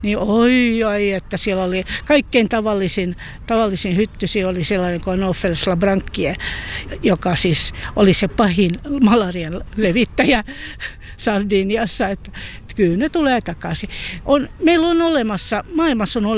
Niin oi, että siellä oli kaikkein tavallisin hyttysi oli sellainen kuin Anopheles labranchie, joka siis oli se pahin malarian levittäjä Sardiniassa, että kyllä ne tulee takaisin. Meillä on olemassa, maailmassa on